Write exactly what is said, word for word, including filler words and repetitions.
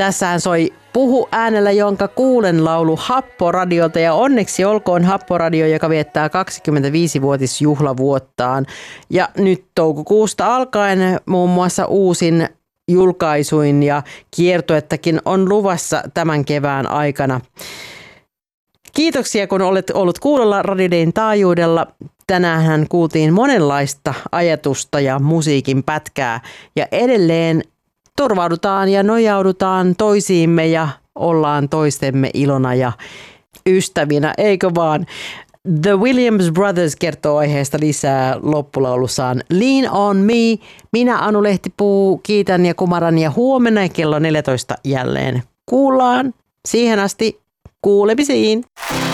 Tässähän soi Puhu äänellä, jonka kuulen laulu Happoradiolta, ja onneksi olkoon Happoradio, joka viettää kaksikymmentäviisi-vuotisjuhlavuottaan. Ja nyt toukokuusta alkaen muun muassa uusin julkaisuin ja kiertuettakin on luvassa tämän kevään aikana. Kiitoksia, kun olet ollut kuulolla Radio Dayn taajuudella. Tänään kuultiin monenlaista ajatusta ja musiikin pätkää, ja edelleen turvaudutaan ja nojaudutaan toisiimme ja ollaan toistemme ilona ja ystävinä, eikö vaan? The Williams Brothers kertoo aiheesta lisää loppulaulussaan Lean on Me. Minä Anu Lehtipuu kiitän ja kumaran, ja huomenna kello neljätoista jälleen kuullaan. Siihen asti kuulemisiin.